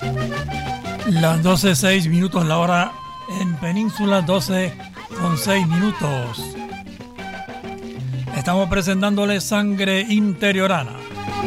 Las 12:06 la hora en Península, 12:06. Estamos presentándole Sangre Interiorana.